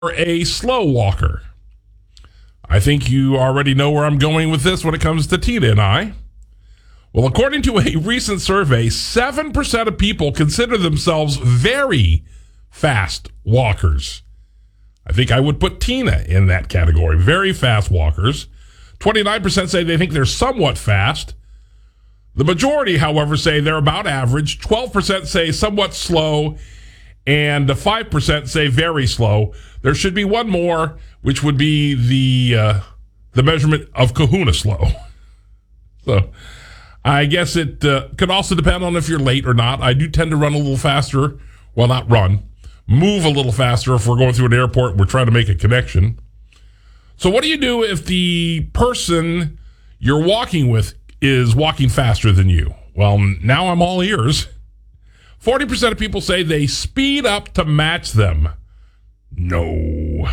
a slow walker? I think you already know where I'm going with this when it comes to Tina and I. Well, according to a recent survey, 7% of people consider themselves very fast walkers. I think I would put Tina in that category. Very fast walkers. 29% say they think they're somewhat fast. The majority, however, say they're about average. 12% say somewhat slow. And 5% say very slow. There should be one more, which would be the measurement of kahuna slow. So I guess it could also depend on if you're late or not. I do tend to run a little faster. Well, not run. Move a little faster if we're going through an airport and we're trying to make a connection. So what do you do if the person you're walking with is walking faster than you? Well, now I'm all ears. 40% of people say they speed up to match them. No.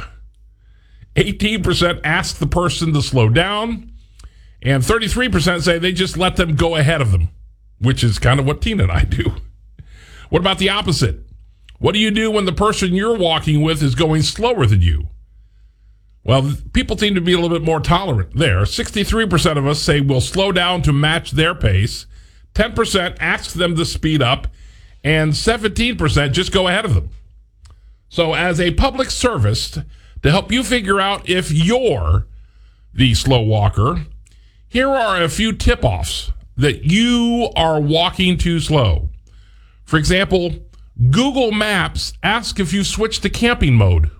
18% ask the person to slow down. And 33% say they just let them go ahead of them, which is kind of what Tina and I do. What about the opposite? What do you do when the person you're walking with is going slower than you? Well, people seem to be a little bit more tolerant there. 63% of us say we'll slow down to match their pace. 10% asks them to speed up. And 17% just go ahead of them. So as a public service, to help you figure out if you're the slow walker, here are a few tip-offs that you are walking too slow. For example, Google Maps asks if you switch to camping mode.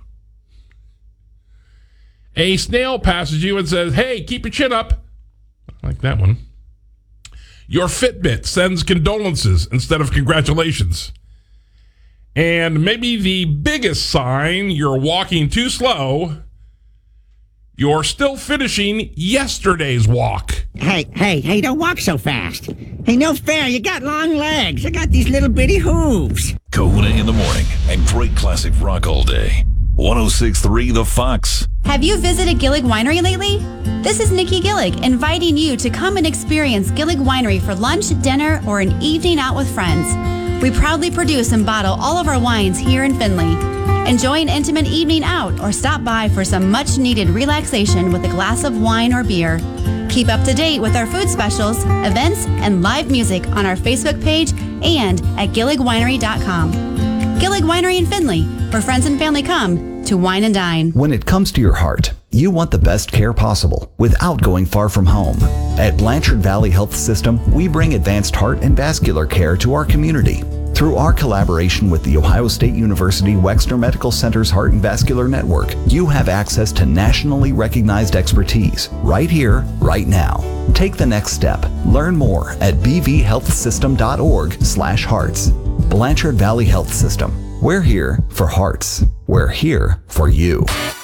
A snail passes you and says, hey, keep your chin up. I like that one. Your Fitbit sends condolences instead of congratulations. And maybe the biggest sign you're walking too slow, you're still finishing yesterday's walk. Hey, don't walk so fast. Hey, no fair, you got long legs. I got these little bitty hooves. Kahuna in the morning and great classic rock all day. 106.3 The Fox. Have you visited Gillig Winery lately? This is Nikki Gillig inviting you to come and experience Gillig Winery for lunch, dinner, or an evening out with friends. We proudly produce and bottle all of our wines here in Findlay. Enjoy an intimate evening out or stop by for some much-needed relaxation with a glass of wine or beer. Keep up to date with our food specials, events, and live music on our Facebook page and at GilligWinery.com. Gillig Winery in Findlay, where friends and family come to wine and dine. When it comes to your heart, you want the best care possible without going far from home. At Blanchard Valley Health System, we bring advanced heart and vascular care to our community. Through our collaboration with The Ohio State University Wexner Medical Center's Heart and Vascular Network, you have access to nationally recognized expertise right here, right now. Take the next step. Learn more at bvhealthsystem.org/hearts. Blanchard Valley Health System. We're here for hearts. We're here for you.